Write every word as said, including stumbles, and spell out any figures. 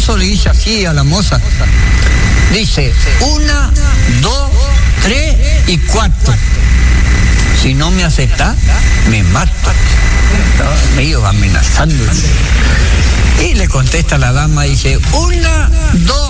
mozo le dice así a la moza. Dice, una, dos, tres y cuatro. Si no me acepta, me mato. Estaba medio amenazando. Y le contesta la dama, dice, una, dos,